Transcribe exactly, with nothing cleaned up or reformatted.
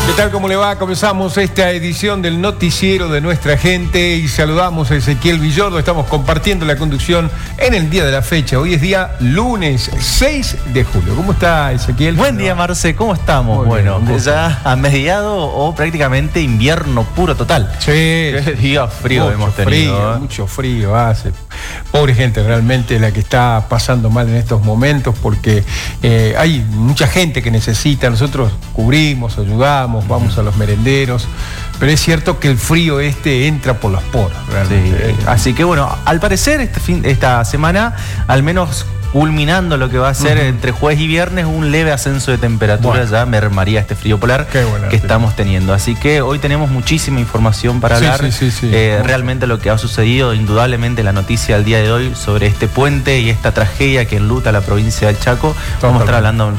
¿Qué tal? ¿Cómo le va? Comenzamos esta edición del noticiero de nuestra gente y saludamos a Ezequiel Villordo. Estamos compartiendo la conducción en el día de la fecha. Hoy es día lunes seis de julio. ¿Cómo está, Ezequiel? Buen día, Marce. ¿Cómo estamos? Muy bueno, bien, ya a mediado o prácticamente invierno puro total. Sí. Qué día frío mucho hemos tenido. Frío, ¿eh? Mucho frío hace. Pobre gente realmente la que está pasando mal en estos momentos porque eh, hay mucha gente que necesita. Nosotros cubrimos, ayudamos, vamos a los merenderos, pero es cierto que el frío este entra por los poros realmente. Sí. Así que bueno, al parecer este fin, esta semana, al menos culminando lo que va a ser uh-huh. entre jueves y viernes, un leve ascenso de temperatura, bueno. Ya mermaría este frío polar bueno, que estamos teniendo. Así que hoy tenemos muchísima información para sí, hablar. Sí, sí, sí. Eh, realmente lo que ha sucedido, indudablemente la noticia del día de hoy sobre este puente y esta tragedia que enluta a la provincia del Chaco. Totalmente. Vamos a estar hablando